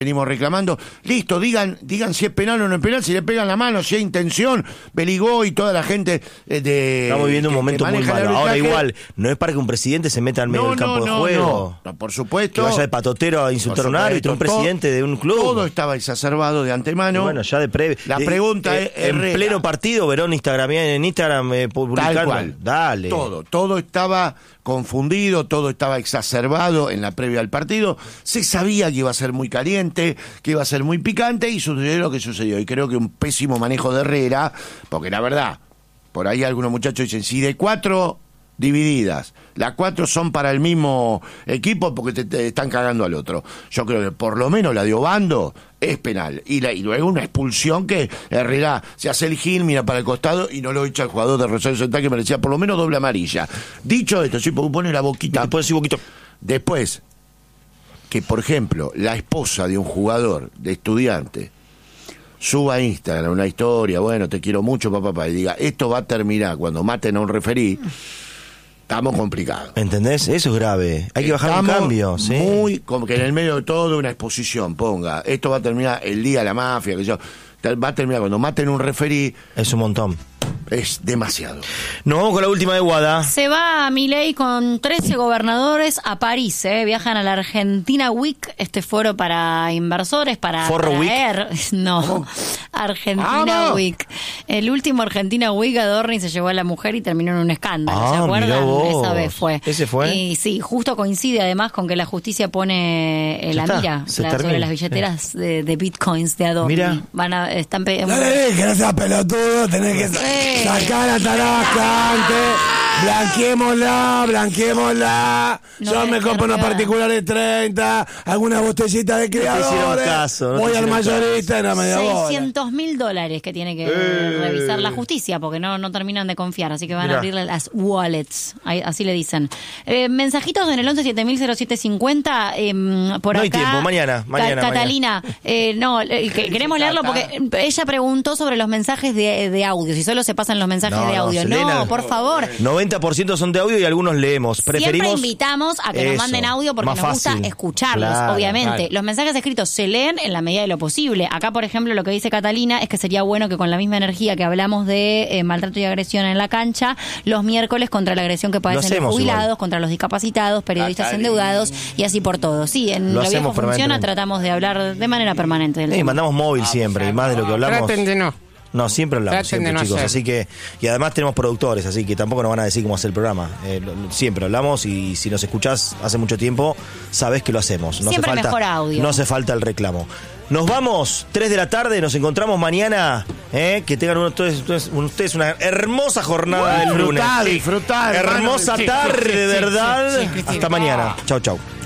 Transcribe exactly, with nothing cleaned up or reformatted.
venimos reclamando, listo, digan digan si es penal o no es penal, si le pegan la mano, si hay intención, Beligó y toda la gente eh, de... Estamos viviendo un que, momento que muy malo. Ahora igual, no es para que un presidente se meta al medio no, del campo no, de no, juego. No, no, por supuesto. Que vaya de patotero a insultar a un árbitro, un presidente todo, de un club. Todo estaba exacerbado de antemano. Y bueno, ya de previo. La pregunta eh, es... En Herrera. pleno partido, Verón Instagram, en Instagram eh, publicando. Tal cual. Dale. Todo, todo estaba confundido, todo estaba exacerbado en la previa al partido. Se sabía que iba a ser muy caliente, que iba a ser muy picante y sucedió lo que sucedió. Y creo que un pésimo manejo de Herrera, porque la verdad, por ahí algunos muchachos dicen, si de cuatro divididas, las cuatro son para el mismo equipo porque te, te están cagando al otro. Yo creo que por lo menos la de Obando es penal. Y, la, y luego una expulsión que Herrera se hace el gil, mira para el costado y no lo echa el jugador de Rosario Central que merecía por lo menos doble amarilla. Dicho esto, sí, porque pone la boquita. Después sí, boquito. Después, que por ejemplo, la esposa de un jugador de Estudiante suba a Instagram una historia, bueno, te quiero mucho, papá, papá, y diga, esto va a terminar cuando maten a un referí. Estamos complicados. ¿Entendés? Eso es grave. Hay que bajar Estamos un cambio. ¿Sí? Muy, como que en el medio de todo una exposición ponga, esto va a terminar el día de la mafia, que yo, va a terminar cuando maten un referí. Es un montón. Es demasiado. Nos vamos con la última de Guada. Se va Milei con trece gobernadores a París, ¿eh? Viajan a la Argentina Week, este foro para inversores, para ¿Forro traer... Week? No, ¿cómo? Argentina ¡Vamos! Week. El último Argentina Week, Adorni se llevó a la mujer y terminó en un escándalo, Ah, ¿se acuerdan? vos. Esa vez fue. ¿Ese fue? Y sí, justo coincide además con que la justicia pone eh, la está, mira se la- termina. sobre las billeteras de, de bitcoins de Adorni. Mira. Van a... Están pe- Dale, que no seas pelotudo, tenés que Sí. sacar a Tarasca antes. Blanquémosla, blanquémosla. No Yo es me compro unos verdad. particulares treinta, algunas botellitas de criadores. hicieron caso, no te voy al hicieron mayorista y no me dio bola. seiscientos mil dólares que tiene que Eh. revisar la justicia porque no, no terminan de confiar, así que van Mirá. a abrirle las wallets, ahí- así le dicen. Eh, mensajitos en el once siete mil cero siete cincuenta, eh, por No acá. hay tiempo, mañana, Ca- mañana, Catalina, eh, no, eh, que- queremos leerlo porque ella preguntó sobre los mensajes de, de audio, si solo se pasan los mensajes No, de no, audio. Selena. No, por favor. noventa por ciento son de audio y algunos leemos. Preferimos... Siempre invitamos a que nos Eso, manden audio porque más nos gusta fácil. escucharlos, Claro, obviamente. claro. Los mensajes escritos se leen en la medida de lo posible. Acá, por ejemplo, lo que dice Catalina es que sería bueno que con la misma energía que hablamos de eh, maltrato y agresión en la cancha, los miércoles contra la agresión que padecen los hacemos jubilados, igual. contra los discapacitados, periodistas Catalina. endeudados y así por todo. Sí, en Lo Lo, Viejo hacemos Funciona permanentemente. tratamos de hablar de manera permanente del Eh, tema. mandamos móvil siempre, y más de lo que hablamos. Traten de no. No, siempre hablamos, Traten de siempre, no chicos. hacer. Así que, y además tenemos productores, así que tampoco nos van a decir cómo hacer el programa. Eh, lo- siempre hablamos y si nos escuchás hace mucho tiempo, sabés que lo hacemos. No Siempre hace falta, mejor audio. No hace falta el reclamo. Nos vamos, tres de la tarde, nos encontramos mañana. Eh, que tengan ustedes, ustedes, ustedes una hermosa jornada del lunes. Disfrutá, disfrutá, hermano. Hermosa Sí, sí, tarde, sí, de sí, verdad. sí, sí, sí, sí. Hasta mañana. Chau, chau.